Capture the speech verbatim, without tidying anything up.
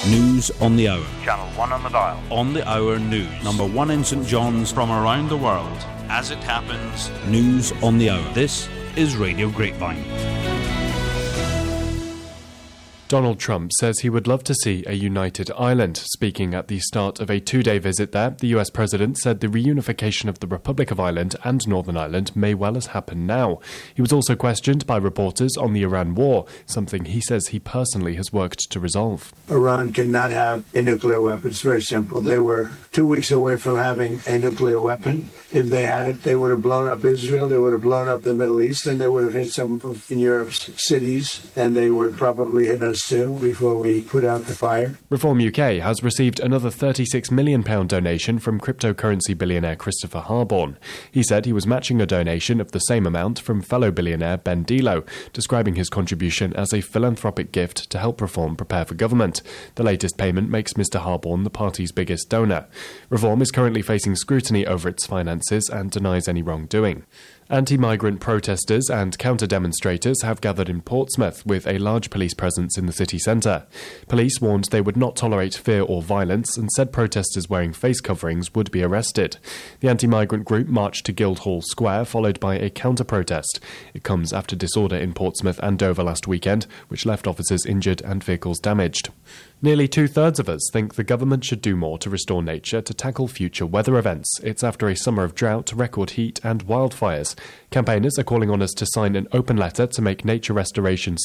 News on the Hour. Channel one on the dial. On the Hour News. Number one in St John's. From around the world, as it happens. News on the Hour. This is Radio Grapevine. Donald Trump says he would love to see a united Ireland. Speaking at the start of a two-day visit there, the U S president said the reunification of the Republic of Ireland and Northern Ireland may well has happened now. He was also questioned by reporters on the Iran war, something he says he personally has worked to resolve. Iran cannot have a nuclear weapon. It's very simple. They were two weeks away from having a nuclear weapon. If they had it, they would have blown up Israel, they would have blown up the Middle East, and they would have hit some of Europe's cities, and they would probably hit us too before we put out the fire. Reform U K has received another thirty-six million pounds donation from cryptocurrency billionaire Christopher Harborne. He said he was matching a donation of the same amount from fellow billionaire Ben Delo, describing his contribution as a philanthropic gift to help Reform prepare for government. The latest payment makes Mr Harborne the party's biggest donor. Reform is currently facing scrutiny over its finances and denies any wrongdoing. Anti-migrant protesters and counter-demonstrators have gathered in Portsmouth with a large police presence in the city centre. Police warned they would not tolerate fear or violence and said protesters wearing face coverings would be arrested. The anti-migrant group marched to Guildhall Square, followed by a counter-protest. It comes after disorder in Portsmouth and Dover last weekend, which left officers injured and vehicles damaged. Nearly two-thirds of us think the government should do more to restore nature to tackle future weather events. It's after a summer of drought, record heat and wildfires. Campaigners are calling on us to sign an open letter to make nature restoration